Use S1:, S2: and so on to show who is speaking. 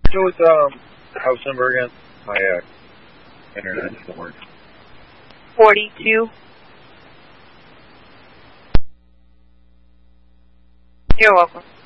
S1: So with house number again? My internet doesn't work.
S2: 42. You're welcome.